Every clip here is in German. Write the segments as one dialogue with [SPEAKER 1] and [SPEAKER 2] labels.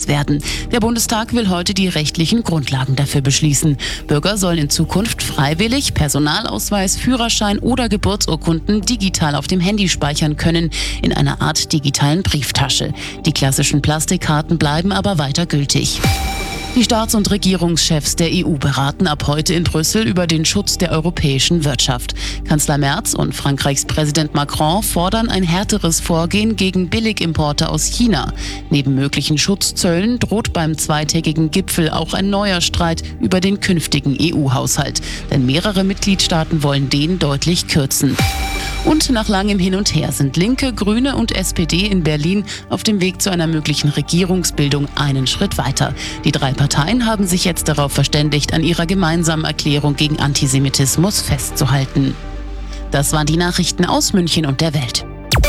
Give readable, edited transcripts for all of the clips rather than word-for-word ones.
[SPEAKER 1] werden. Der Bundestag will heute die rechtlichen Grundlagen dafür beschließen. Bürger sollen in Zukunft freiwillig Personalausweis, Führerschein oder Geburtsurkunden digital auf dem Handy speichern können, in einer Art digitalen Brieftasche. Die klassischen Plastikkarten bleiben aber weiter gültig. Die Staats- und Regierungschefs der EU beraten ab heute in Brüssel über den Schutz der europäischen Wirtschaft. Kanzler Merz und Frankreichs Präsident Macron fordern ein härteres Vorgehen gegen Billigimporte aus China. Neben möglichen Schutzzöllen droht beim zweitägigen Gipfel auch ein neuer Streit über den künftigen EU-Haushalt. Denn mehrere Mitgliedstaaten wollen den deutlich kürzen. Und nach langem Hin und Her sind Linke, Grüne und SPD in Berlin auf dem Weg zu einer möglichen Regierungsbildung einen Schritt weiter. Die drei Parteien haben sich jetzt darauf verständigt, an ihrer gemeinsamen Erklärung gegen Antisemitismus festzuhalten. Das waren die Nachrichten aus München und der Welt.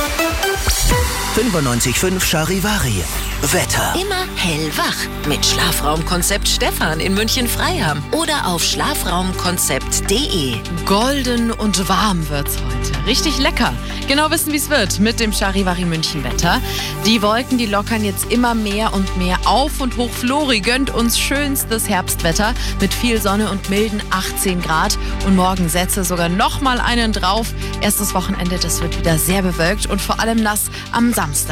[SPEAKER 2] 95.5 Charivari. Wetter.
[SPEAKER 3] Immer hellwach mit Schlafraumkonzept Stefan in München-Freiham oder auf schlafraumkonzept.de.
[SPEAKER 4] Golden und warm wird's heute. Richtig lecker. Genau wissen, wie es wird mit dem Charivari München Wetter. Die Wolken, die lockern jetzt immer mehr und mehr auf und hoch. Flori gönnt uns schönstes Herbstwetter mit viel Sonne und milden 18 Grad. Und morgen setze sogar noch mal einen drauf. Erstes Wochenende, das wird wieder sehr bewölkt und vor allem nass am Samstag.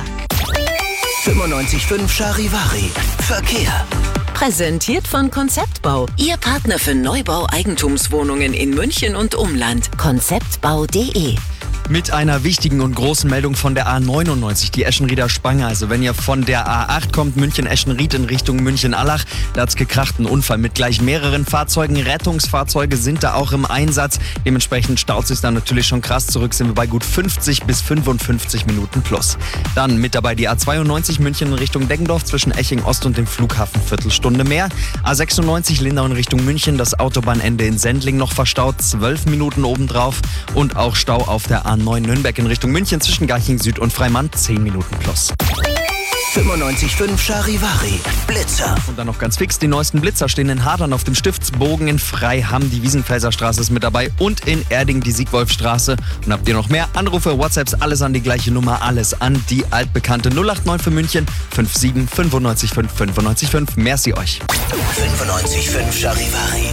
[SPEAKER 2] 95.5 Charivari. Verkehr.
[SPEAKER 3] Präsentiert von Konzeptbau. Ihr Partner für Neubau-Eigentumswohnungen in München und Umland. Konzeptbau.de.
[SPEAKER 5] Mit einer wichtigen und großen Meldung von der A99, die Eschenrieder Spange. Also wenn ihr von der A8 kommt, München-Eschenried in Richtung München-Allach, da hat's gekracht, ein Unfall mit gleich mehreren Fahrzeugen. Rettungsfahrzeuge sind da auch im Einsatz. Dementsprechend staut sich da natürlich schon krass. Zurück sind wir bei gut 50 bis 55 Minuten plus. Dann mit dabei die A92 München in Richtung Deggendorf zwischen Eching Ost und dem Flughafen Viertelstunde mehr. A96 Lindau in Richtung München, das Autobahnende in Sendling noch verstaut, 12 Minuten obendrauf. Und auch Stau auf der A9 Nürnberg in Richtung München zwischen Garching Süd und Freimann, 10 Minuten plus.
[SPEAKER 2] 95.5 Charivari. Blitzer.
[SPEAKER 5] Und dann noch ganz fix, die neuesten Blitzer stehen in Hadern auf dem Stiftsbogen, in Freiham die Wiesenfelser Straße ist mit dabei und in Erding die Siegwolfstraße. Und habt ihr noch mehr Anrufe, WhatsApps, alles an die gleiche Nummer, alles an die altbekannte 089 für München 57 95 5 95 5. Merci euch.
[SPEAKER 2] 95.5 Charivari.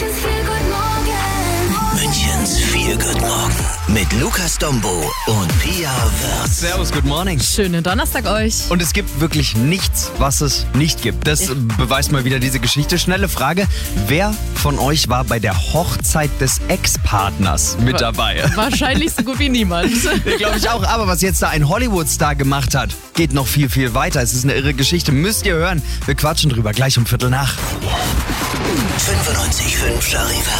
[SPEAKER 2] Münchens Feel Good Morgen. Mit Lukas Dombo und Pia Wirtz.
[SPEAKER 5] Servus, good morning.
[SPEAKER 4] Schönen Donnerstag euch.
[SPEAKER 5] Und es gibt wirklich nichts, was es nicht gibt. Das beweist mal wieder diese Geschichte. Schnelle Frage, wer von euch war bei der Hochzeit des Ex-Partners mit dabei?
[SPEAKER 4] Wahrscheinlich so gut wie niemand.
[SPEAKER 5] Glaube ich auch, aber was jetzt da ein Hollywood-Star gemacht hat, geht noch viel, viel weiter. Es ist eine irre Geschichte, müsst ihr hören. Wir quatschen drüber, gleich um 7:45.
[SPEAKER 2] 95.5 Charivari.